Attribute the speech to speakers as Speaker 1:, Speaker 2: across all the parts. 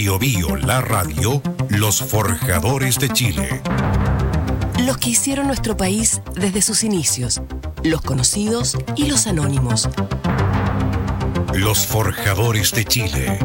Speaker 1: Biobío, la radio, los forjadores de Chile.
Speaker 2: Los que hicieron nuestro país desde sus inicios, los conocidos y los anónimos.
Speaker 1: Los forjadores de Chile.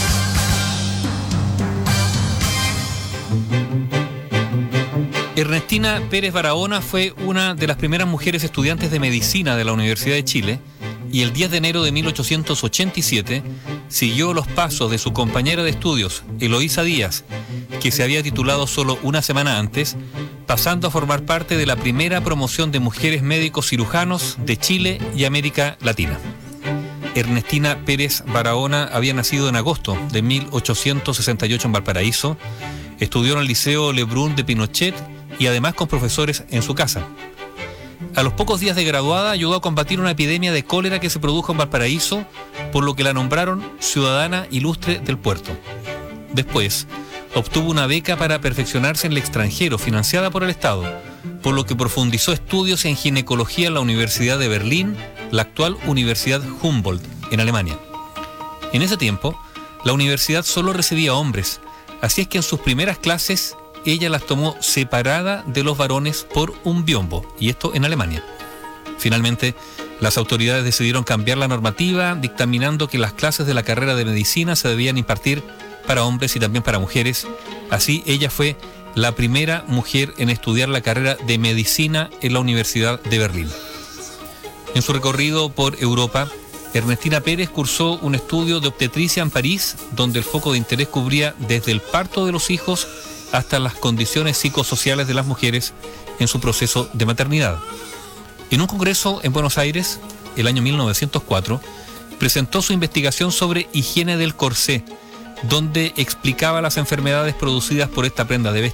Speaker 3: Ernestina Pérez Barahona fue una de las primeras mujeres estudiantes de medicina de la Universidad de Chile y el 10 de enero de 1887 siguió los pasos de su compañera de estudios, Eloísa Díaz, que se había titulado solo una semana antes, pasando a formar parte de la primera promoción de mujeres médicos cirujanos de Chile y América Latina. Ernestina Pérez Barahona había nacido en agosto de 1868 en Valparaíso, estudió en el Liceo Lebrun de Pinochet y además con profesores en su casa. A los pocos días de graduada ayudó a combatir una epidemia de cólera que se produjo en Valparaíso, por lo que la nombraron ciudadana ilustre del puerto. Después, obtuvo una beca para perfeccionarse en el extranjero, financiada por el Estado, por lo que profundizó estudios en ginecología en la Universidad de Berlín, la actual Universidad Humboldt, en Alemania. En ese tiempo, la universidad solo recibía hombres, así es que en sus primeras clases ella las tomó separada de los varones por un biombo, y esto en Alemania. Finalmente, las autoridades decidieron cambiar la normativa, dictaminando que las clases de la carrera de medicina se debían impartir para hombres y también para mujeres. Así, ella fue la primera mujer en estudiar la carrera de medicina en la Universidad de Berlín. En su recorrido por Europa, Ernestina Pérez cursó un estudio de obstetricia en París, donde el foco de interés cubría desde el parto de los hijos hasta las condiciones psicosociales de las mujeres en su proceso de maternidad. En un congreso en Buenos Aires, el año 1904, presentó su investigación sobre higiene del corsé, donde explicaba las enfermedades producidas por esta prenda de vestir.